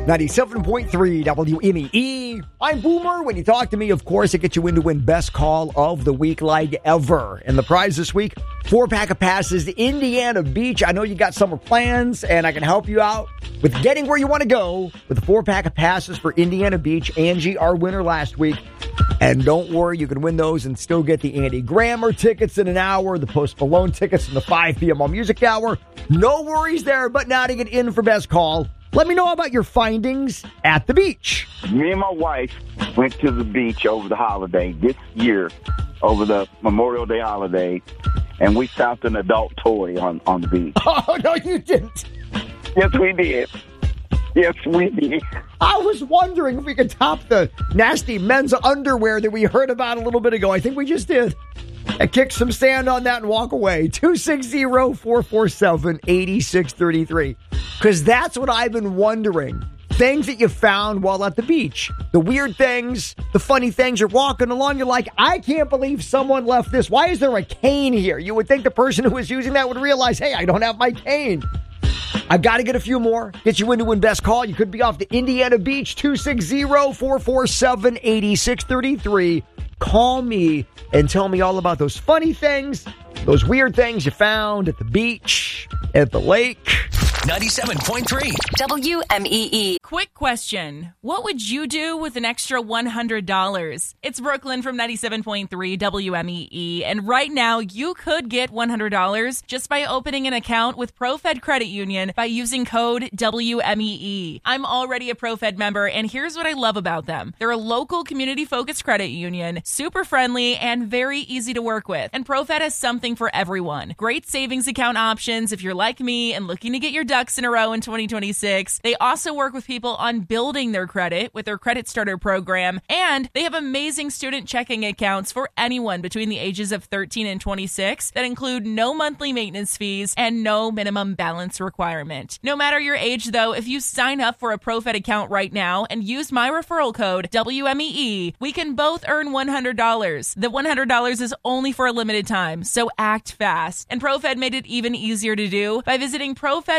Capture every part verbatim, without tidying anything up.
ninety-seven point three W M E E. I'm Boomer. When you talk to me, of course, it gets you in to win Best Call of the Week like ever. And the prize this week, four-pack of passes to Indiana Beach. I know you got summer plans, and I can help you out with getting where you want to go with a four-pack of passes for Indiana Beach. Angie, our winner last week. And don't worry, you can win those and still get the Andy Grammer tickets in an hour, the Post Malone tickets in the five p.m. All Music Hour. No worries there, but now to get in for Best Call, let me know about your findings at the beach. Me and my wife went to the beach over the holiday this year, over the Memorial Day holiday, and we found an adult toy on, on the beach. Oh, no, you didn't. Yes, we did. Yes, we did. I was wondering if we could top the nasty men's underwear that we heard about a little bit ago. I think we just did. And kick some sand on that and walk away. two six zero, four four seven, eight six three three. Because that's what I've been wondering. Things that you found while at the beach. The weird things, the funny things. You're walking along, you're like, I can't believe someone left this. Why is there a cane here? You would think the person who was using that would realize, hey, I don't have my cane. I've got to get a few more. Get you into win Best Call. You could be off to Indiana Beach. two six zero, four four seven, eight six three three. Call me and tell me all about those funny things, those weird things you found at the beach, at the lake. ninety-seven point three W M E E. Quick question. What would you do with an extra one hundred dollars? It's Brooklyn from ninety-seven point three W M E E. And right now, you could get one hundred dollars just by opening an account with ProFed Credit Union by using code W M E E. I'm already a ProFed member, and here's what I love about them. They're a local community-focused credit union, super friendly, and very easy to work with. And ProFed has something for everyone. Great savings account options if you're like me and looking to get your ducks in a row in twenty twenty-six. They also work with people on building their credit with their Credit Starter program, and they have amazing student checking accounts for anyone between the ages of thirteen and twenty-six that include no monthly maintenance fees and no minimum balance requirement. No matter your age, though, if you sign up for a ProFed account right now and use my referral code W M E E, we can both earn one hundred dollars. The one hundred dollars is only for a limited time, so act fast. And ProFed made it even easier to do by visiting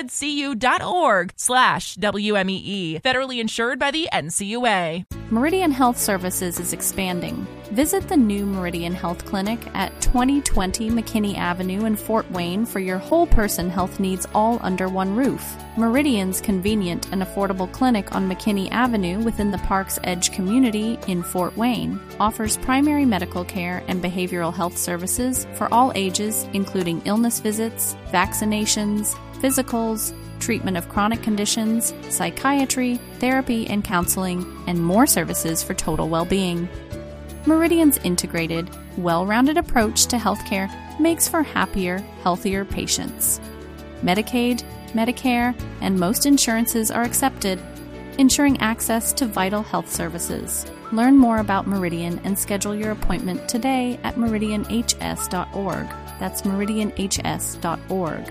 profedcu.org slash WMEE. Federally insured by the N C U A. Meridian Health Services is expanding. Visit the new Meridian Health Clinic at twenty twenty McKinney Avenue in Fort Wayne for your whole person health needs all under one roof. Meridian's convenient and affordable clinic on McKinney Avenue within the Park's Edge community in Fort Wayne offers primary medical care and behavioral health services for all ages, including illness visits, vaccinations, physicals, treatment of chronic conditions, psychiatry, therapy and counseling, and more services for total well-being. Meridian's integrated, well-rounded approach to healthcare makes for happier, healthier patients. Medicaid, Medicare, and most insurances are accepted, ensuring access to vital health services. Learn more about Meridian and schedule your appointment today at meridian h s dot org. That's meridian h s dot org.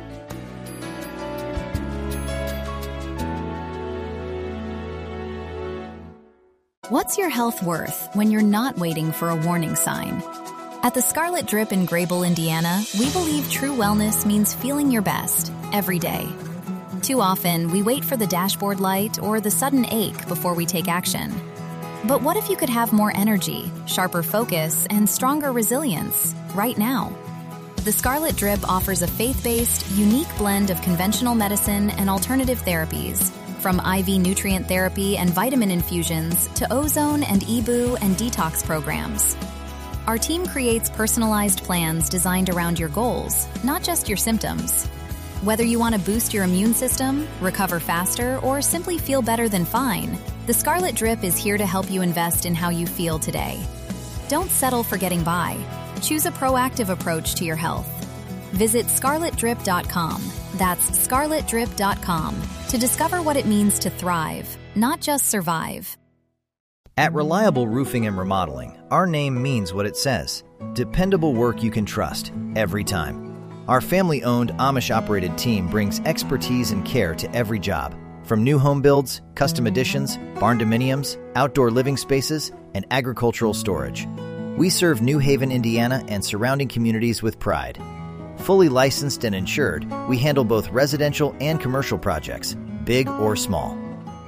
What's your health worth when you're not waiting for a warning sign? At the Scarlet Drip in Grable, Indiana, we believe true wellness means feeling your best every day. Too often, we wait for the dashboard light or the sudden ache before we take action. But what if you could have more energy, sharper focus, and stronger resilience right now? The Scarlet Drip offers a faith-based, unique blend of conventional medicine and alternative therapies. From I V nutrient therapy and vitamin infusions to ozone and E B U and detox programs. Our team creates personalized plans designed around your goals, not just your symptoms. Whether you want to boost your immune system, recover faster, or simply feel better than fine, the Scarlet Drip is here to help you invest in how you feel today. Don't settle for getting by. Choose a proactive approach to your health. Visit scarlet drip dot com. That's scarlet drip dot com to discover what it means to thrive, not just survive. At Reliable Roofing and Remodeling, our name means what it says. Dependable work you can trust, every time. Our family-owned, Amish-operated team brings expertise and care to every job. From new home builds, custom additions, barn dominiums, outdoor living spaces, and agricultural storage. We serve New Haven, Indiana, and surrounding communities with pride. Fully licensed and insured, we handle both residential and commercial projects, big or small.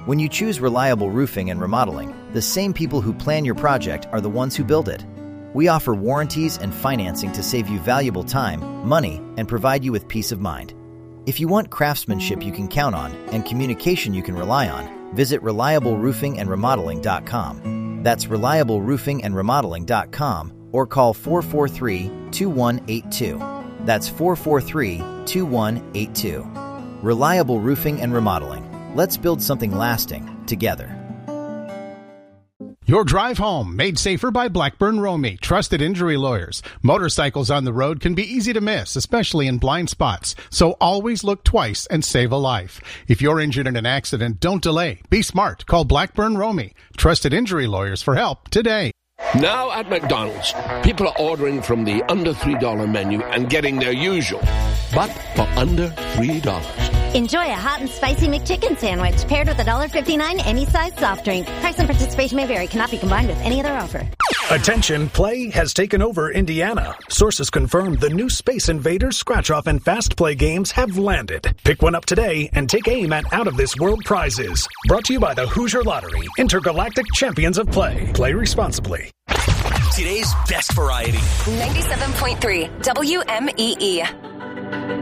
When you choose Reliable Roofing and Remodeling, the same people who plan your project are the ones who build it. We offer warranties and financing to save you valuable time, money, and provide you with peace of mind. If you want craftsmanship you can count on and communication you can rely on, visit reliable roofing and remodeling dot com. That's reliable roofing and remodeling dot com or call four four three, two one eight two. That's four four three, two one eight two. Reliable Roofing and Remodeling. Let's build something lasting together. Your drive home, made safer by Blackburn Romey, trusted injury lawyers. Motorcycles on the road can be easy to miss, especially in blind spots. So always look twice and save a life. If you're injured in an accident, don't delay. Be smart. Call Blackburn Romey, trusted injury lawyers, for help today. Now at McDonald's, people are ordering from the under three dollar menu and getting their usual, but for under three dollars. Enjoy a hot and spicy McChicken sandwich paired with a one dollar fifty-nine any size soft drink. Price and participation may vary. Cannot be combined with any other offer. Attention, play has taken over Indiana. Sources confirm the new Space Invaders, Scratch-Off, and Fast Play games have landed. Pick one up today and take aim at out-of-this-world prizes. Brought to you by the Hoosier Lottery, Intergalactic Champions of Play. Play responsibly. Today's best variety. ninety-seven point three W M E E.